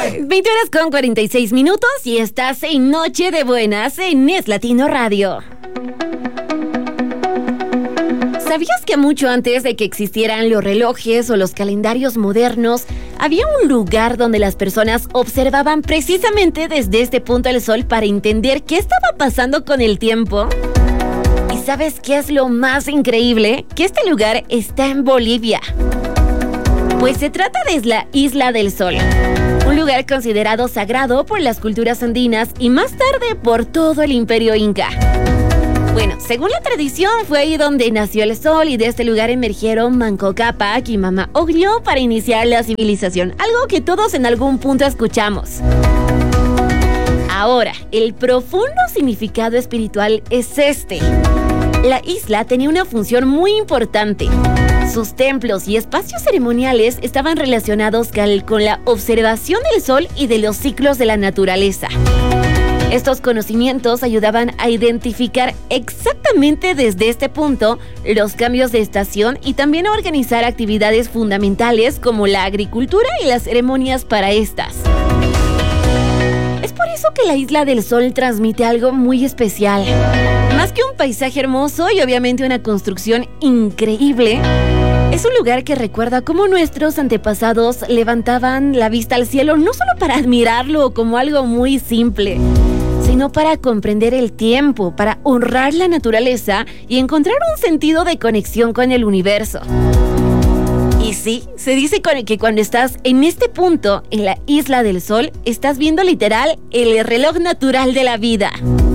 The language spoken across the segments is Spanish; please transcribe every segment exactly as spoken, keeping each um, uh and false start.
veinte horas con cuarenta y seis minutos y estás en Noche de Buenas en Es Latino Radio. ¿Sabías que mucho antes de que existieran los relojes o los calendarios modernos, había un lugar donde las personas observaban precisamente desde este punto del sol para entender qué estaba pasando con el tiempo? ¿Y sabes qué es lo más increíble? Que este lugar está en Bolivia. Pues se trata de la Isla del Sol, un lugar considerado sagrado por las culturas andinas y más tarde por todo el Imperio Inca. Bueno, según la tradición, fue ahí donde nació el sol y de este lugar emergieron Manco Cápac y Mama Ocllo para iniciar la civilización, algo que todos en algún punto escuchamos. Ahora, el profundo significado espiritual es este. La isla tenía una función muy importante. Sus templos y espacios ceremoniales estaban relacionados con la observación del sol y de los ciclos de la naturaleza. Estos conocimientos ayudaban a identificar exactamente desde este punto los cambios de estación y también a organizar actividades fundamentales como la agricultura y las ceremonias para estas. Es por eso que la Isla del Sol transmite algo muy especial. Más que un paisaje hermoso y obviamente una construcción increíble, es un lugar que recuerda cómo nuestros antepasados levantaban la vista al cielo no solo para admirarlo como algo muy simple, sino para comprender el tiempo, para honrar la naturaleza y encontrar un sentido de conexión con el universo. Y sí, se dice que cuando estás en este punto, en la Isla del Sol, estás viendo literal el reloj natural de la vida.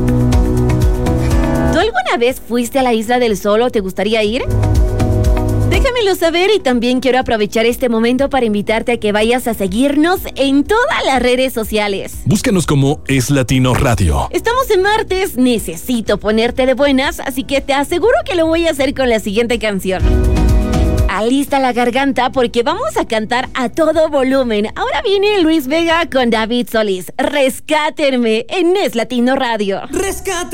¿Tú alguna vez fuiste a la Isla del Sol o te gustaría ir? Déjamelo saber y también quiero aprovechar este momento para invitarte a que vayas a seguirnos en todas las redes sociales. Búscanos como Es Latino Radio. Estamos en martes, necesito ponerte de buenas, así que te aseguro que lo voy a hacer con la siguiente canción. Alista la garganta porque vamos a cantar a todo volumen. Ahora viene Luis Vega con David Solís. Rescátenme en Es Latino Radio. Rescate.